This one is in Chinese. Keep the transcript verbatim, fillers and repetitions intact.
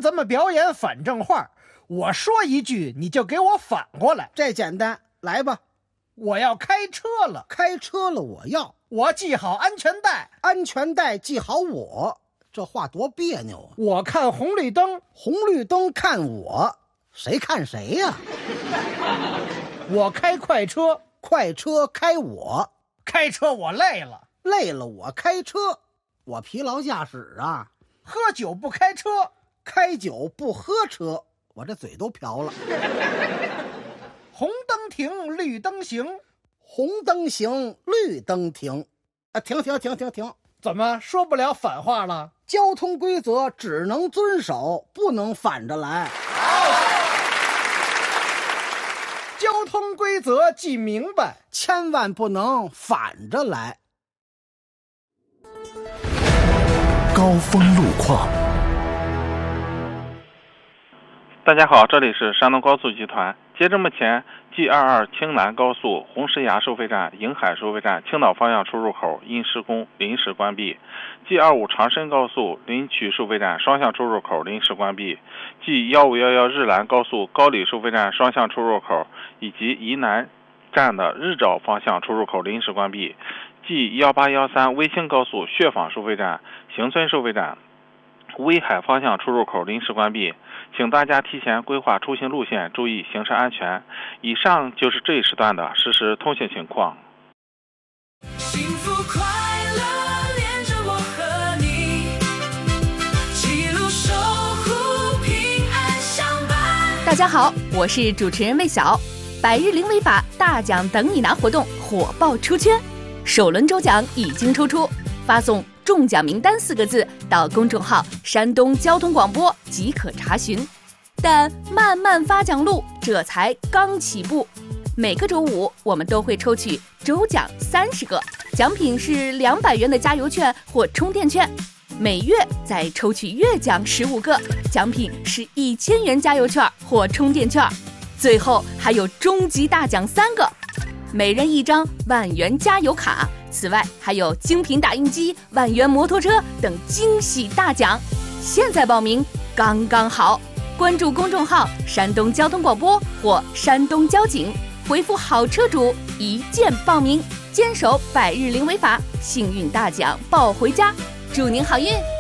咱们表演反正话，我说一句你就给我反过来。 这简单，来吧。 我要开车了， 开车了我要。 我系好安全带， 安全带系好我。这话多别扭啊！ 我看红绿灯， 红绿灯看我，谁看谁呀、啊？ 我开快车， 快车开我。 开车我累了， 累了我开车。我疲劳驾驶啊。 喝酒不开车， 开酒不喝车。我这嘴都瓢了。 红灯停，绿灯行。 红灯行，绿灯停。啊，停停停停停！ 怎么说不了反话了？ 交通规则只能遵守，不能反着来。 交通规则记明白， 千万不能反着来。 高峰路况。 大家好，这里是山东高速集团。截至目前 G 二二 青南高速红石崖收费站、迎海收费站青岛方向出入口因施工临时关闭。G 二五 长深高速临曲收费站双向出入口临时关闭。G 一五一一 日兰高速高里收费站双向出入口以及宜南站的日照方向出入口临时关闭。G 一八一三 威清高速血坊收费站、行村收费站威海方向出入口临时关闭，请大家提前规划出行路线，注意行车安全。以上就是这一时段的实时通行情况。 幸福快乐连着我和你，记录守护平安相伴。 大家好，我是主持人魏晓。百日零违法大奖等你拿活动火爆出圈，首轮抽奖已经抽出，发送中奖名单四个字到公众号山东交通广播即可查询。但漫漫发奖路这才刚起步，每个周五我们都会抽取周奖三十个，奖品是两百元的加油券或充电券；每月再抽取月奖十五个，奖品是一千元加油券或充电券；最后还有终极大奖三个，每人一张万元加油卡。此外还有精品打印机、万元摩托车等惊喜大奖，现在报名刚刚好。关注公众号山东交通广播或山东交警，回复好车主一键报名，坚守百日零违法，幸运大奖抱回家，祝您好运。